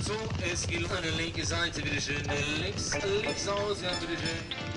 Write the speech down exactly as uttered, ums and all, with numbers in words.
So, es geht eine linke Seite, bitteschön. Links, links aus, ja, bitteschön.